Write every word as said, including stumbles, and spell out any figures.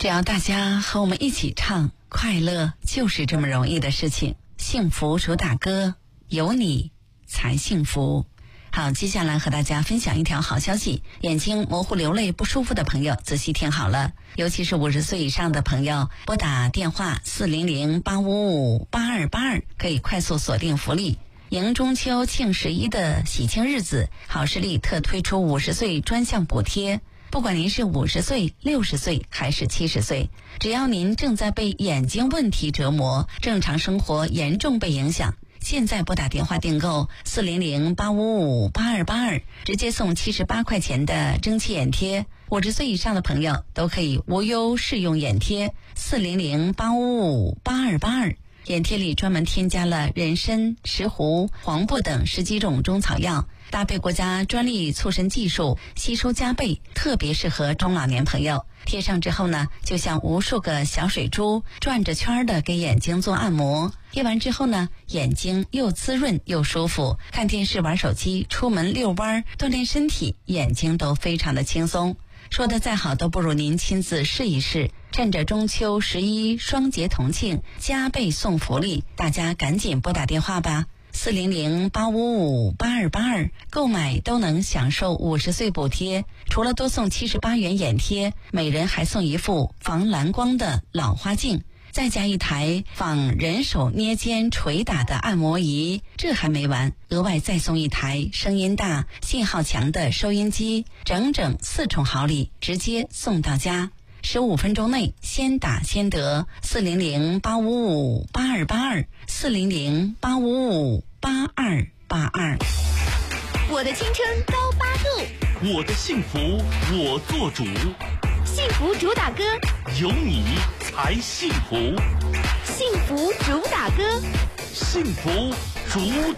只要大家和我们一起唱，快乐就是这么容易的事情。幸福主打歌，有你才幸福。好，接下来和大家分享一条好消息，眼睛模糊流泪不舒服的朋友仔细听好了，尤其是五十岁以上的朋友，拨打电话四零零八五五八二八二可以快速锁定福利。迎中秋庆十一的喜庆日子，好视力特推出五十岁专项补贴，不管您是五十岁、六十岁还是七十岁，只要您正在被眼睛问题折磨，正常生活严重被影响，现在拨打电话订购四零零八五五八二八二，直接送七十八块钱的蒸汽眼贴。五十岁以上的朋友都可以无忧试用眼贴，四零零八五五八二八二。眼贴里专门添加了人参、石斛、黄柏等十几种中草药，搭配国家专利促生技术，吸收加倍，特别适合中老年朋友。贴上之后呢，就像无数个小水珠转着圈的给眼睛做按摩。贴完之后呢，眼睛又滋润又舒服，看电视、玩手机、出门遛弯、锻炼身体，眼睛都非常的轻松。说的再好都不如您亲自试一试。趁着中秋十一双节同庆，加倍送福利，大家赶紧拨打电话吧，四零零八五五八二八二，购买都能享受五十岁补贴。除了多送七十八元眼贴，每人还送一副防蓝光的老花镜，再加一台仿人手捏肩捶打的按摩仪。这还没完，额外再送一台声音大、信号强的收音机，整整四重好礼，直接送到家。十五分钟内先打先得，四零零八五五八二八二，四零零八五五八二八二。 我的青春高八度， 我的幸福我做主， 幸福主打歌， 有你才幸福， 幸福主打歌， 幸福主